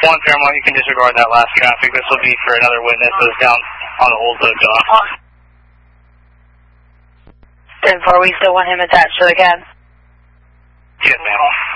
1 Paramount, you can disregard that last traffic. This will be for another witness that was down on the old dock. 10-4, we still want him attached to the cab? Yes, ma'am.